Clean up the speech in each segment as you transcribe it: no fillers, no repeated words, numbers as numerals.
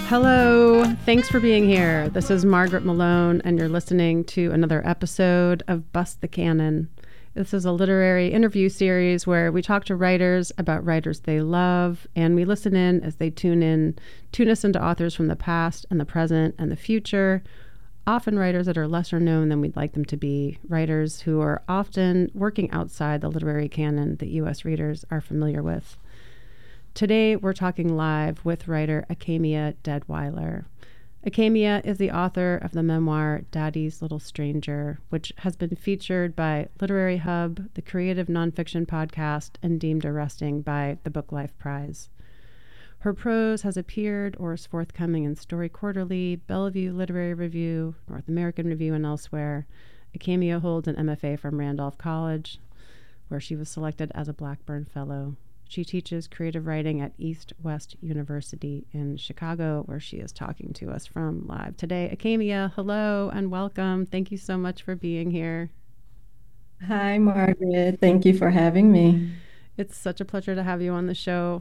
Hello, thanks for being here. This is Margaret Malone, and you're listening to another episode of Bust the Canon. This is a literary interview series where we talk to writers about writers they love, and we listen in as they tune us into authors from the past and the present and the future, often writers that are lesser known than we'd like them to be, writers who are often working outside the literary canon that U.S. readers are familiar with. Today, we're talking live with writer Akemia Deadwyler. Akemia is the author of the memoir Daddy's Little Stranger, which has been featured by Literary Hub, the Creative Nonfiction Podcast, and deemed arresting by the Book Life Prize. Her prose has appeared or is forthcoming in Story Quarterly, Bellevue Literary Review, North American Review, and elsewhere. Akemia holds an MFA from Randolph College, where she was selected as a Blackburn Fellow. She teaches creative writing at East West University in Chicago, where she is talking to us from live today. Akemia, hello and welcome. Thank you so much for being here. Hi, Margaret. Thank you for having me. It's such a pleasure to have you on the show.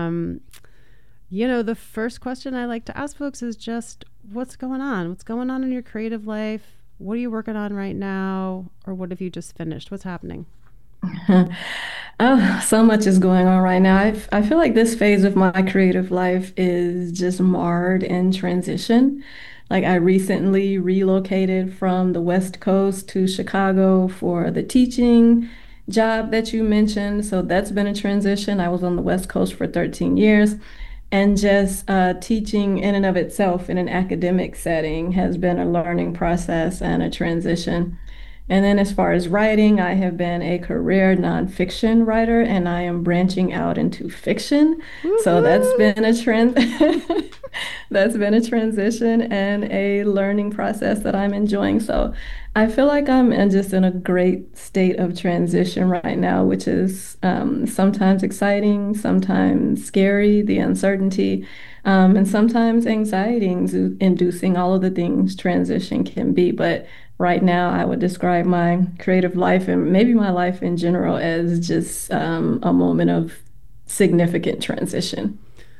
The first question I like to ask folks is just, what's going on? What's going on in your creative life? What are you working on right now? Or what have you just finished? What's happening? Oh, so much is going on right now. I feel like this phase of my creative life is just marred in transition. Like I recently relocated from the West Coast to Chicago for the teaching job that you mentioned. So that's been a transition. I was on the West Coast for 13 years. And just teaching in and of itself in an academic setting has been a learning process and a transition. And then as far as writing, I have been a career nonfiction writer and I am branching out into fiction. So that's Woohoo! been a trend that's been a transition and a learning process that I'm enjoying. So I feel like just in a great state of transition right now, which is sometimes exciting, sometimes scary, the uncertainty, and sometimes anxiety inducing, all of the things transition can be. But right now, I would describe my creative life and maybe my life in general as just a moment of significant transition.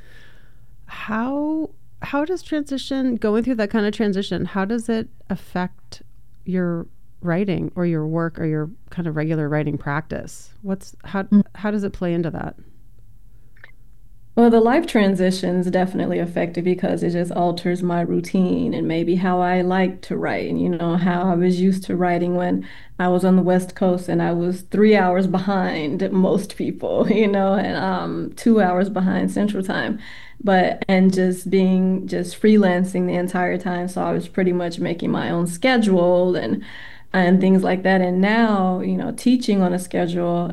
How does transition, going through that kind of transition, how does it affect your writing or your work or your kind of regular writing practice? How does it play into that? Well, the life transitions definitely affect it because it just alters my routine and maybe how I like to write and, how I was used to writing when I was on the West Coast and I was 3 hours behind most people, and 2 hours behind Central Time. And just being just freelancing the entire time. So I was pretty much making my own schedule and things like that. And now, teaching on a schedule,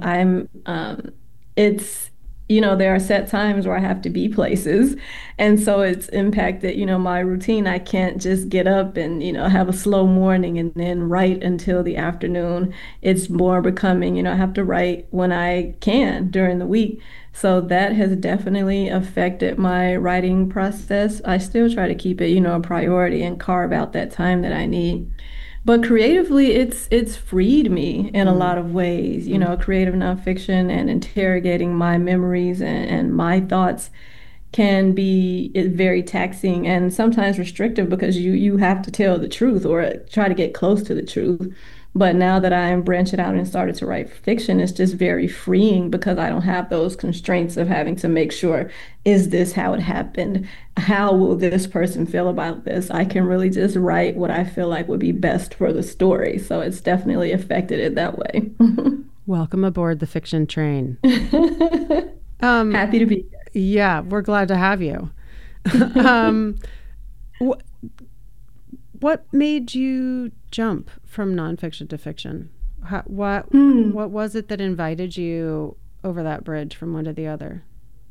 it's there are set times where I have to be places. And so it's impacted, my routine. I can't just get up and, have a slow morning and then write until the afternoon. It's more becoming, I have to write when I can during the week. So that has definitely affected my writing process. I still try to keep it, a priority and carve out that time that I need. But creatively, it's freed me in a Mm, lot of ways, mm. creative nonfiction and interrogating my memories and my thoughts can be very taxing and sometimes restrictive because you have to tell the truth or try to get close to the truth. But now that I'm branching out and started to write fiction, it's just very freeing because I don't have those constraints of having to make sure, is this how it happened? How will this person feel about this? I can really just write what I feel like would be best for the story. So it's definitely affected it that way. Welcome aboard the fiction train. Um, Happy to be yeah, we're glad to have you. um, wh- what made you jump from nonfiction to fiction? How, what here. what was it that invited you over that bridge from one to the other?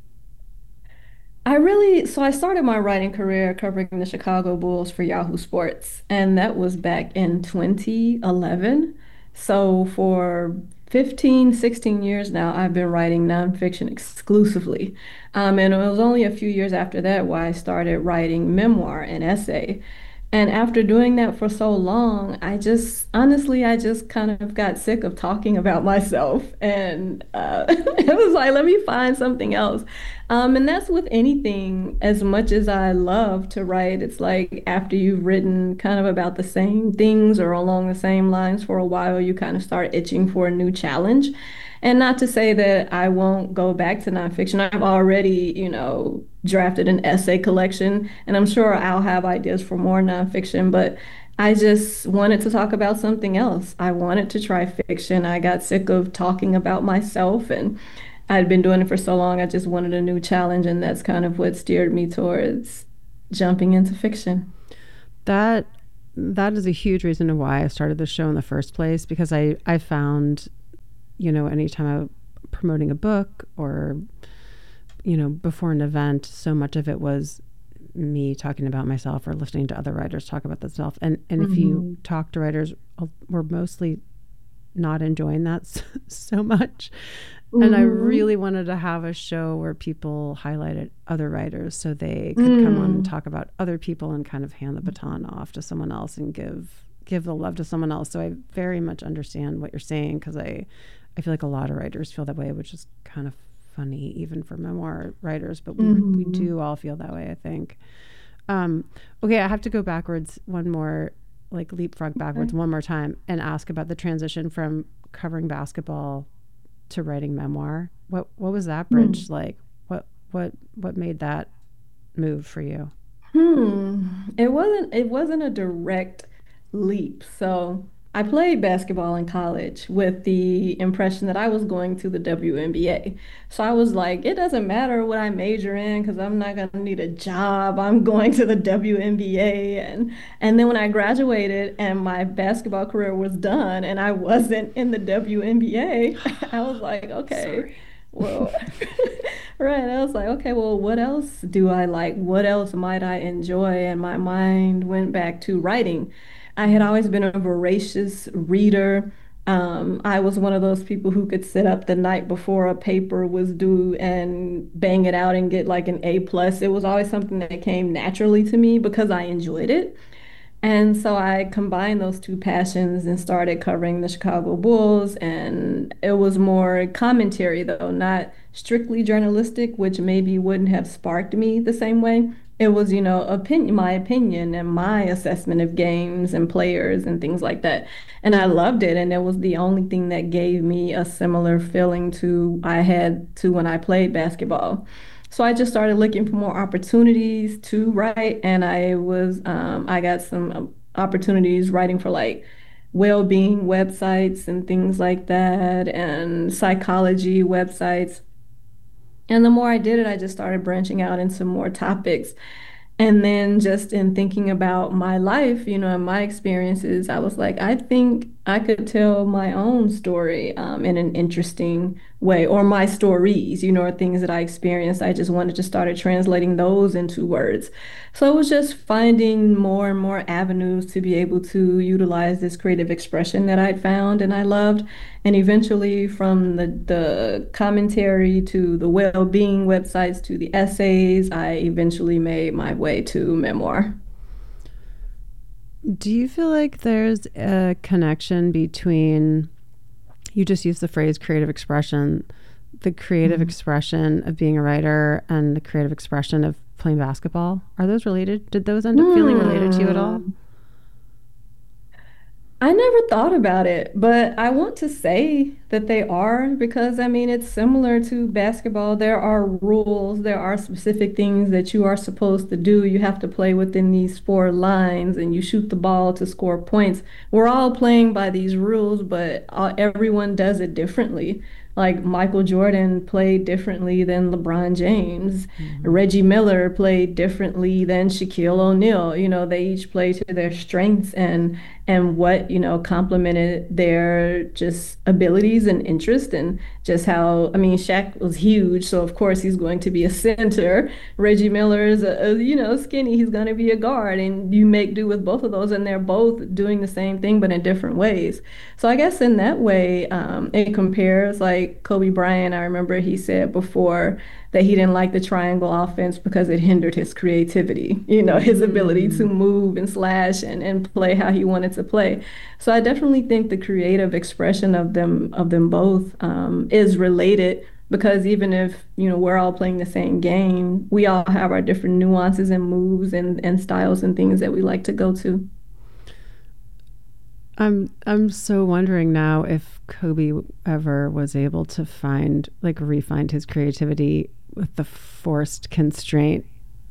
So I started my writing career covering the Chicago Bulls for Yahoo Sports, and that was back in 2011. So for 15, 16 years now, I've been writing nonfiction exclusively. And it was only a few years after that where I started writing memoir and essay. And after doing that for so long, honestly, I just kind of got sick of talking about myself. And it was like, let me find something else. And that's with anything, as much as I love to write, it's like after you've written kind of about the same things or along the same lines for a while, you kind of start itching for a new challenge. And not to say that I won't go back to nonfiction. I've already, drafted an essay collection, and I'm sure I'll have ideas for more nonfiction, but I just wanted to talk about something else. I wanted to try fiction. I got sick of talking about myself, and I'd been doing it for so long. I just wanted a new challenge, and that's kind of what steered me towards jumping into fiction. That that is a huge reason why I started the show in the first place, because I found, anytime I'm promoting a book or, before an event, so much of it was me talking about myself or listening to other writers talk about themselves. And if you talk to writers, we're mostly not enjoying that so much. And I Hmm. really wanted to have a show where people highlighted other writers so they could come on and talk about other people and kind of hand the baton off to someone else and give the love to someone else. So I very much understand what you're saying, because I feel like a lot of writers feel that way, which is kind of funny even for memoir writers, but we Hmm. do all feel that way, I think. Um, okay, I have to go backwards one more, like leapfrog backwards Okay. one more time and ask about the transition from covering basketball to writing memoir. What was that Hmm. bridge like? What made that move for you? It wasn't a direct leap. So I played basketball in college with the impression that I was going to the WNBA. So I was like, it doesn't matter what I major in because I'm not gonna need a job. I'm going to the WNBA. And then when I graduated and my basketball career was done and I wasn't in the WNBA, I was like, okay, Sorry. well, right. I was like, okay, well, what else do I like? What else might I enjoy? And my mind went back to writing. I had always been a voracious reader. I was one of those people who could sit up the night before a paper was due and bang it out and get like an A plus. It was always something that came naturally to me because I enjoyed it. And so I combined those two passions and started covering the Chicago Bulls. And it was more commentary, though, not strictly journalistic, which maybe wouldn't have sparked me the same way. It was, my opinion and my assessment of games and players and things like that. And I loved it. And it was the only thing that gave me a similar feeling to I had to when I played basketball. So I just started looking for more opportunities to write, and I got some opportunities writing for like well-being websites and things like that, and psychology websites. And the more I did it, I just started branching out into more topics. And then just in thinking about my life, and my experiences, I was like, I think I could tell my own story in an interesting way, or my stories, or things that I experienced. I just wanted to start translating those into words. So it was just finding more and more avenues to be able to utilize this creative expression that I'd found and I loved. And eventually, from the commentary to the well-being websites to the essays, I eventually made my way to memoir. Do you feel like there's a connection between, you just used the phrase creative expression, the creative Mhm. expression of being a writer and the creative expression of playing basketball? Are those related? Did those end up feeling related to you at all? Hmm. I never thought about it, but I want to say that they are because I mean, it's similar to basketball. There are rules, there are specific things that you are supposed to do. You have to play within these four lines and you shoot the ball to score points. We're all playing by these rules, but everyone does it differently. Like Michael Jordan played differently than LeBron James. Mm-hmm. Reggie Miller played differently than Shaquille O'Neal. They each play to their strengths and what, complemented their just abilities and interest and just how, I mean, Shaq was huge, so of course he's going to be a center. Reggie Miller is skinny, he's going to be a guard, and you make do with both of those, and they're both doing the same thing but in different ways. So I guess in that way, it compares like Kobe Bryant. I remember he said before, that he didn't like the triangle offense because it hindered his creativity, his ability to Mm. move and slash and play how he wanted to play. So I definitely think the creative expression of them both is related because even if, we're all playing the same game, we all have our different nuances and moves and styles and things that we like to go to. I'm so wondering now if Kobe ever was able to find like refind his creativity with the forced constraint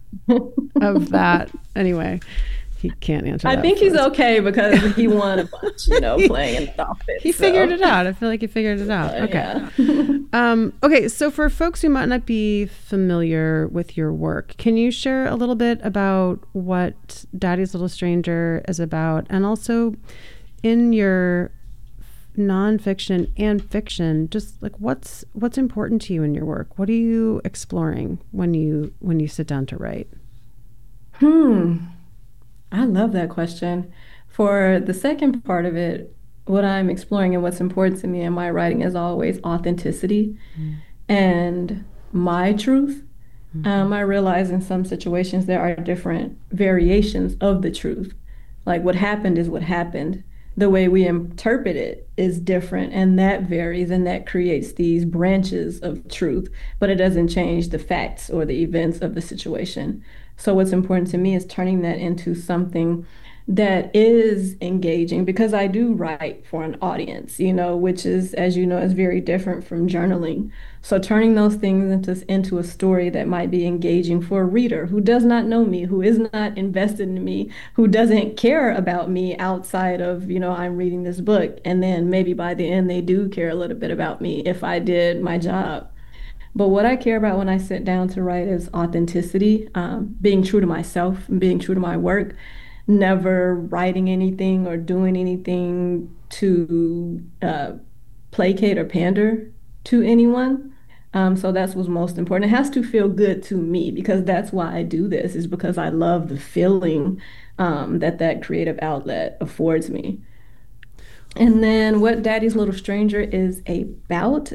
of that. Anyway, he can't answer I that think for he's us. okay because he won a bunch, playing in the He offense. figured So, it out. I feel like he figured it out. Okay. yeah. Okay, so for folks who might not be familiar with your work, can you share a little bit about what Daddy's Little Stranger is about, and also in your nonfiction and fiction, just like what's important to you in your work? What are you exploring when you sit down to write? Hmm. I love that question. For the second part of it, what I'm exploring and what's important to me in my writing is always authenticity and my truth. Mm-hmm. I realize in some situations there are different variations of the truth. Like what happened is what happened. The way we interpret it is different, and that varies, and that creates these branches of truth, but it doesn't change the facts or the events of the situation. So, what's important to me is turning that into something that is engaging because I do write for an audience, which is, as you know, is very different from journaling. So turning those things into a story that might be engaging for a reader who does not know me, who is not invested in me, who doesn't care about me outside of, I'm reading this book. And then maybe by the end, they do care a little bit about me if I did my job. But what I care about when I sit down to write is authenticity, being true to myself and being true to my work, never writing anything or doing anything to placate or pander to anyone. So that's what's most important. It has to feel good to me because that's why I do this, is because I love the feeling that creative outlet affords me. And then what Daddy's Little Stranger is about,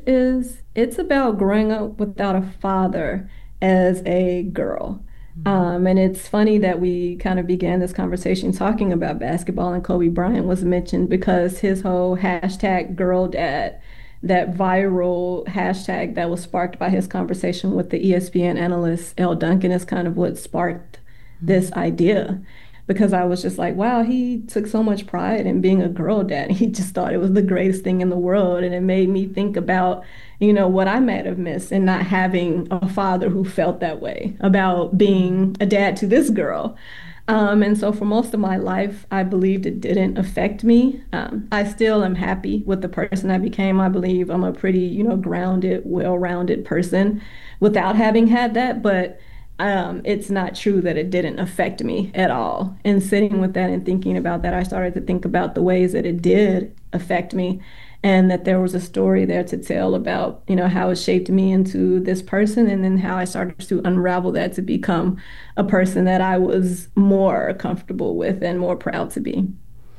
it's about growing up without a father as a girl. And it's funny that we kind of began this conversation talking about basketball and Kobe Bryant was mentioned because his whole hashtag girl dad, that viral hashtag that was sparked by his conversation with the ESPN analyst Elle Duncan is kind of what sparked this idea because I was just like, wow, he took so much pride in being a girl dad. He just thought it was the greatest thing in the world. And it made me think about, what I might have missed and not having a father who felt that way about being a dad to this girl. And so for most of my life, I believed it didn't affect me. I still am happy with the person I became. I believe I'm a pretty, grounded, well-rounded person without having had that. But it's not true that it didn't affect me at all. And sitting with that and thinking about that, I started to think about the ways that it did affect me and that there was a story there to tell about, how it shaped me into this person and then how I started to unravel that to become a person that I was more comfortable with and more proud to be.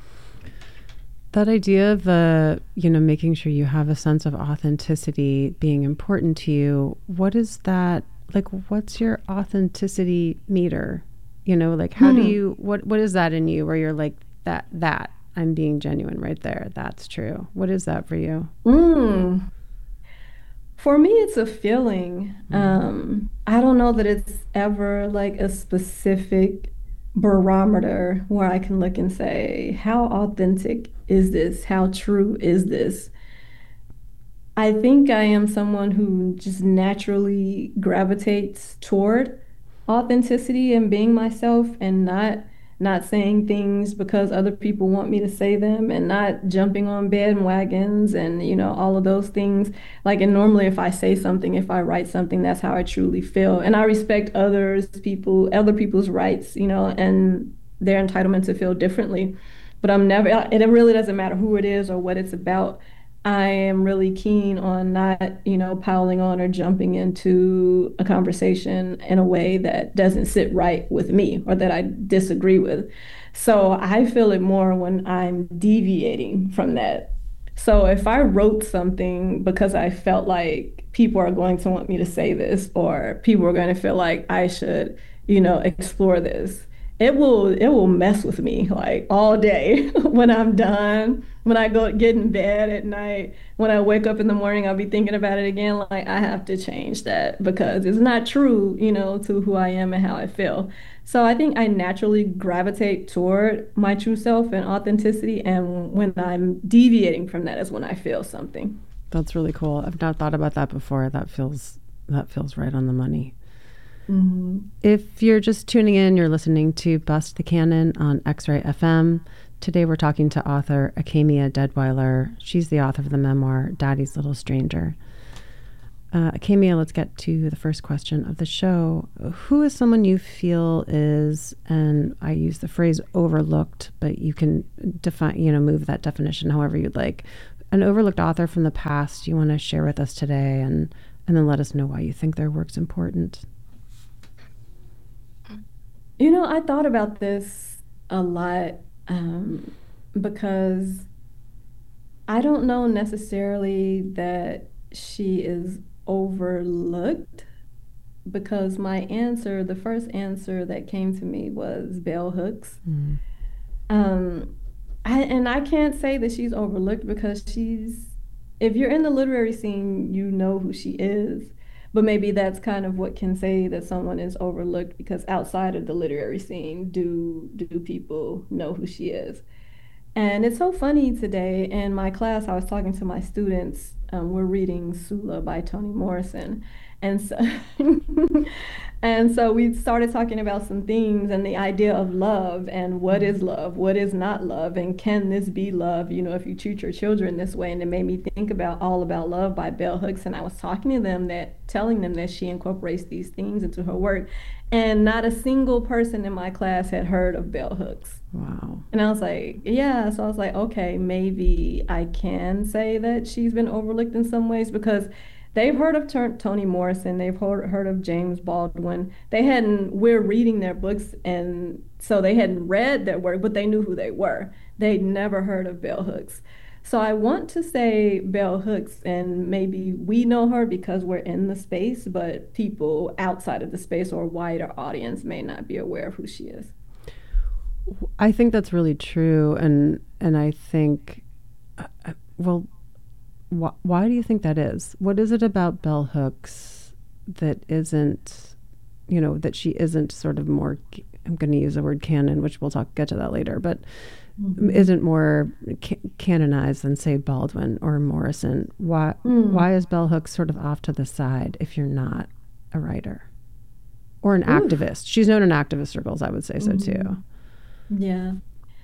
That idea of making sure you have a sense of authenticity being important to you, what is that? Like, what's your authenticity meter? Like, how do Hmm. you, what is that in you where you're like, that I'm being genuine right there. That's true. What is that for you? Mm. For me, it's a feeling. Mm. I don't know that it's ever like a specific barometer where I can look and say, how authentic is this? How true is this? I think I am someone who just naturally gravitates toward authenticity and being myself and not saying things because other people want me to say them and not jumping on bandwagons and all of those things. Like and normally if I say something, if I write something, that's how I truly feel. And I respect other people's rights, and their entitlement to feel differently. But I'm never, it really doesn't matter who it is or what it's about. I am really keen on not, piling on or jumping into a conversation in a way that doesn't sit right with me or that I disagree with. So I feel it more when I'm deviating from that. So if I wrote something because I felt like people are going to want me to say this, or people are going to feel like I should, explore this, it will mess with me like all day when I'm done. When I go get in bed at night, when I wake up in the morning, I'll be thinking about it again. Like I have to change that because it's not true, to who I am and how I feel. So I think I naturally gravitate toward my true self and authenticity. And when I'm deviating from that is when I feel something. That's really cool. I've not thought about that before. That feels right on the money. Hmm. If you're just tuning in, you're listening to Bust the Canon on X-Ray FM. Today we're talking to author Akamia Deadwyler. She's the author of the memoir Daddy's Little Stranger. Akamia, let's get to the first question of the show. Who is someone you feel is, and I use the phrase overlooked, but you can define, move that definition however you'd like. An overlooked author from the past you want to share with us today, and then let us know why you think their work's important. I thought about this a lot because I don't know necessarily that she is overlooked because the first answer that came to me was Bell Hooks. Mm. Um, and I can't say that she's overlooked because if you're in the literary scene, you know who she is. But maybe that's kind of what can say that someone is overlooked because outside of the literary scene, do people know who she is? And it's so funny today in my class, I was talking to my students. We're reading Sula by Toni Morrison. And so, and so we started talking about some themes and the idea of love and what is not love, and can this be love, if you treat your children this way. And it made me think about All About Love by Bell Hooks. And I was talking to them telling them that she incorporates these themes into her work. And not a single person in my class had heard of Bell Hooks. Wow. And I was like, yeah. So I was like, okay, maybe I can say that she's been overlooked in some ways because they've heard of Toni Morrison, they've heard of James Baldwin. We're reading their books, and so they hadn't read their work, but they knew who they were. They'd never heard of Bell Hooks. So I want to say Bell Hooks, and maybe we know her because we're in the space, but people outside of the space or wider audience may not be aware of who she is. I think that's really true, and I think, well, why do you think that is? What is it about Bell Hooks that isn't, that she isn't sort of more? I'm going to use the word canon, which we'll get to that later, but isn't more canonized than say Baldwin or Morrison? Why is Bell Hooks sort of off to the side if you're not a writer or an activist? She's known in activist circles, I would say so too. Yeah.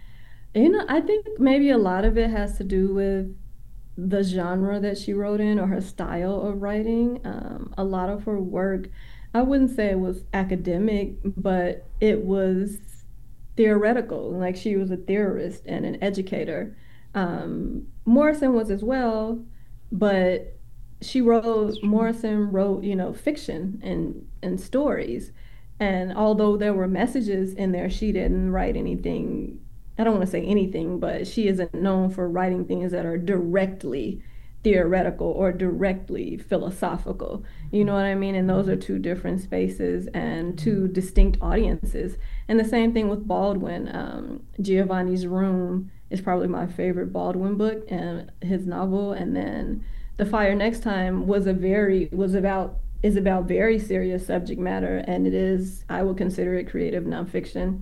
I think maybe a lot of it has to do with the genre that she wrote in or her style of writing. A lot of her work, I wouldn't say it was academic, but it was theoretical. Like she was a theorist and an educator. Morrison was as well, but Morrison wrote, fiction and stories. And although there were messages in there, she didn't write anything. I don't want to say anything, but she isn't known for writing things that are directly theoretical or directly philosophical. You know what I mean? And those are two different spaces and two distinct audiences. And the same thing with Baldwin. Giovanni's Room is probably my favorite Baldwin book and his novel. And then The Fire Next Time is about very serious subject matter, and I would consider it creative nonfiction.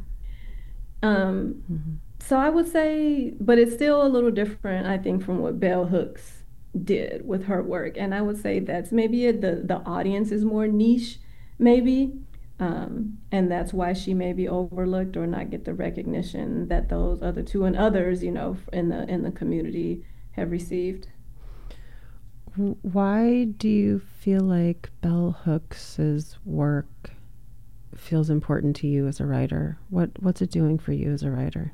So I would say, but it's still a little different, I think, from what Bell Hooks did with her work. And I would say that's maybe the audience is more niche, maybe. And that's why she may be overlooked or not get the recognition that those other two and others, in the community have received. Why do you feel like Bell Hooks's work feels important to you as a writer? What's it doing for you as a writer?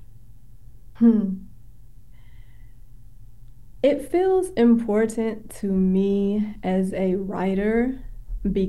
It feels important to me as a writer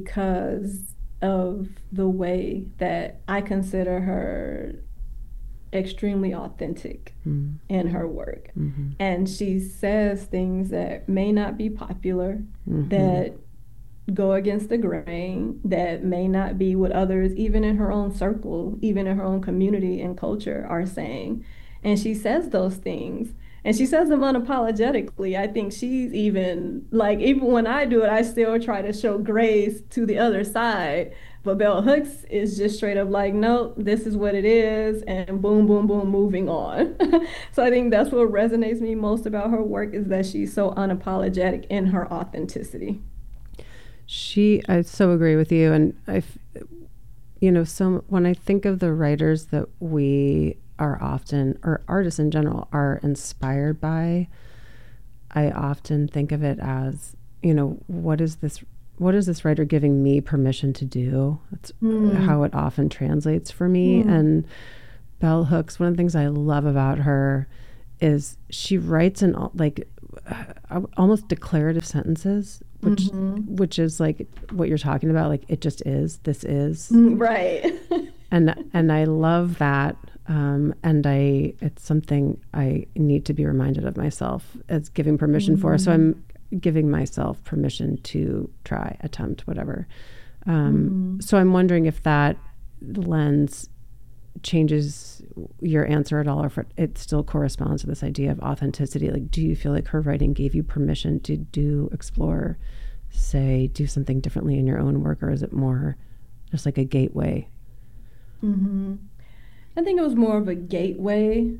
because of the way that I consider her extremely authentic Mm. in her work. Mm-hmm. And she says things that may not be popular, Mm-hmm. that go against the grain, that may not be what others, even in her own circle, even in her own community and culture, are saying. And she says those things. And she says them unapologetically. I think she's even like, even when I do it, I still try to show grace to the other side. But Bell Hooks is just straight up like, no, this is what it is, and boom, boom, boom, moving on. So I think that's what resonates me most about her work is that she's so unapologetic in her authenticity. I so agree with you. And so when I think of the writers that we are often, or artists in general, are inspired by, I often think of it as, what is this writer giving me permission to do? That's how it often translates for me. And Bell Hooks, one of the things I love about her is she writes in like almost declarative sentences, which is like what you're talking about. Like, it just is, this is. Right. and I love that. It's something I need to be reminded of myself as giving permission for. So I'm giving myself permission to try, attempt, whatever. So I'm wondering if that lens changes your answer at all, or if it still corresponds to this idea of authenticity. Like, do you feel like her writing gave you permission to explore, say, do something differently in your own work, or is it more just like a gateway? I think it was more of a gateway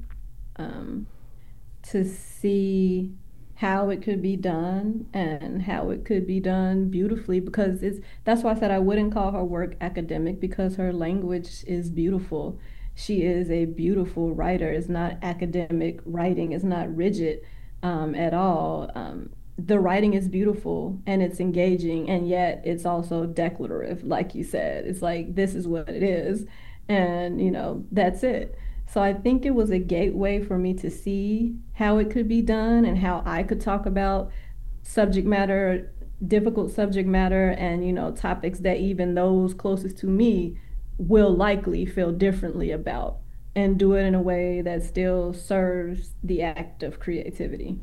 to see how it could be done and how it could be done beautifully, because that's why I said I wouldn't call her work academic, because her language is beautiful. She is a beautiful writer. It's not academic writing. It's not rigid at all. The writing is beautiful and it's engaging, and yet it's also declarative, like you said. It's like, this is what it is, and that's it. So I think it was a gateway for me to see how it could be done and how I could talk about subject matter, difficult subject matter, and topics that even those closest to me will likely feel differently about, and do it in a way that still serves the act of creativity.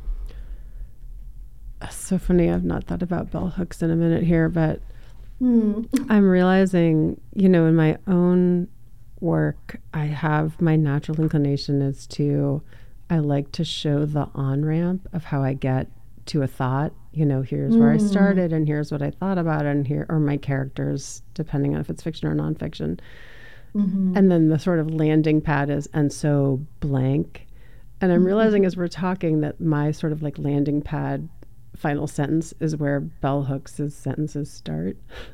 So funny. I've not thought about bell hooks in a minute here, but I'm realizing, in my own work, I have my natural inclination I like to show the on-ramp of how I get to a thought. Here's where I started, and here's what I thought about it, and here are my characters, depending on if it's fiction or nonfiction. And then the sort of landing pad is, and so blank. And I'm realizing as we're talking that my sort of like landing pad final sentence is where bell hooks' sentences start.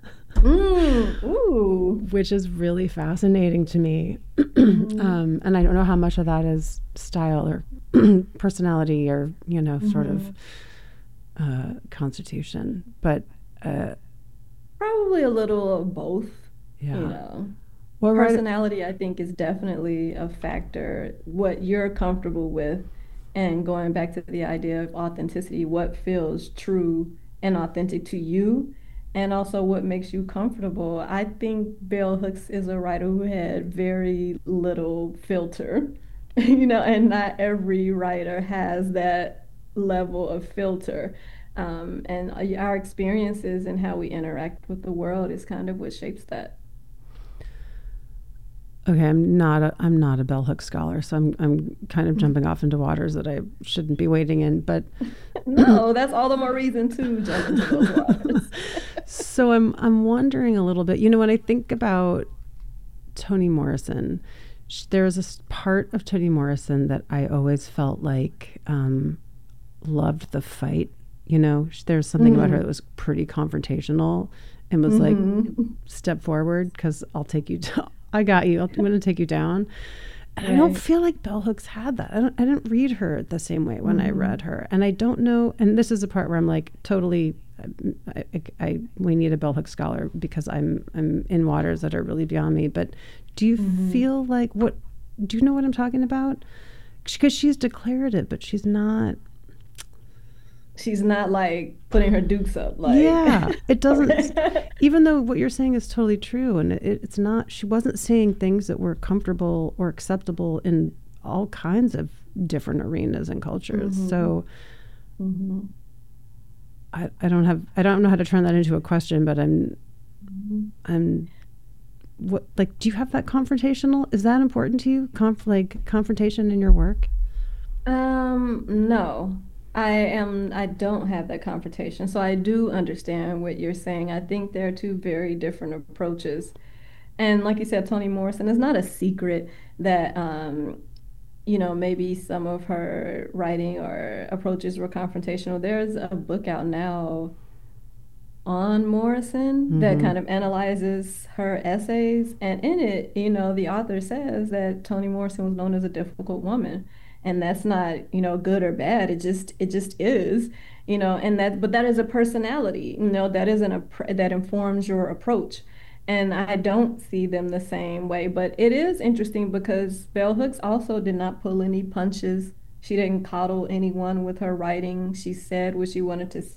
Which is really fascinating to me. And I don't know how much of that is style or personality or, sort of constitution, but probably a little of both. Yeah. Well, personality, I think, is definitely a factor. What you're comfortable with, and going back to the idea of authenticity, what feels true and authentic to you, and also what makes you comfortable. I think Bell Hooks is a writer who had very little filter, and not every writer has that level of filter. And our experiences and how we interact with the world is kind of what shapes that. Okay, I'm not a bell hook scholar, so I'm kind of jumping off into waters that I shouldn't be wading in. But no, that's all the more reason to jump into those waters. So I'm wondering a little bit. When I think about Toni Morrison, there's a part of Toni Morrison that I always felt like loved the fight. There's something about her that was pretty confrontational and was like, step forward because I'll take you down. I got you. I'm going to take you down. And I don't feel like bell hooks had that. I didn't read her the same way when I read her. And I don't know. And this is a part where I'm like, totally, we need a bell hook scholar because I'm in waters that are really beyond me. But do you feel like do you know what I'm talking about? Because she's declarative, but she's not. She's not like putting her dukes up, like. Yeah, it doesn't, even though what you're saying is totally true, and it's not, she wasn't saying things that were comfortable or acceptable in all kinds of different arenas and cultures. Hmm. So Hmm. I don't know how to turn that into a question, but Hmm. I'm, what, like, do you have that confrontational? Is that important to you? Like confrontation in your work? No. I don't have that confrontation. So I do understand what you're saying. I think there are two very different approaches. And like you said, Toni Morrison, it's not a secret that maybe some of her writing or approaches were confrontational. There's a book out now on Morrison that Mm-hmm. kind of analyzes her essays. And in it, the author says that Toni Morrison was known as a difficult woman. And that's not, good or bad. It just is, and but that is a personality, that is that informs your approach. And I don't see them the same way. But it is interesting because Bell Hooks also did not pull any punches. She didn't coddle anyone with her writing. She said what she wanted to